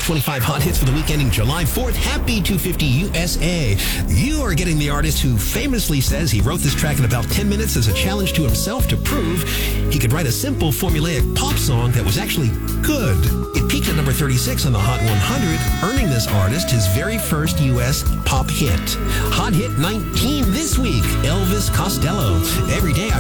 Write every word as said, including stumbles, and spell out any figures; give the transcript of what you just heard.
Top twenty-five Hot Hits for the week ending July fourth. Happy two fifty U S A. You are getting the artist who famously says he wrote this track in about ten minutes as a challenge to himself to prove he could write a simple formulaic pop song that was actually good. It peaked at number thirty-six on the Hot one hundred, earning this artist his very first U S pop hit. Hot Hit nineteen this week, Elvis Costello. Every day I